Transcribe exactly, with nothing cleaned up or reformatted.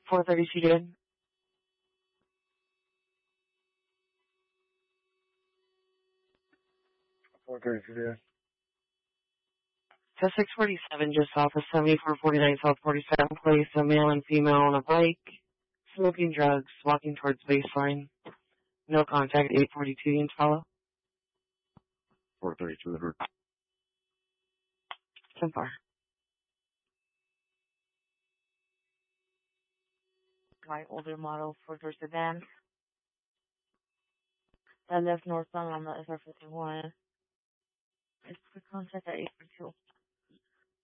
four thirty seated. four thirty seated. So six forty-seven just off of seventy-four forty-nine South forty-seventh Place, a male and female on a bike, smoking drugs, walking towards baseline. No contact, eight forty-two, you can follow. four thirty-two, the So far. White older model four-door sedan. That left northbound on the S R fifty-one. It's for contact at eight forty-two.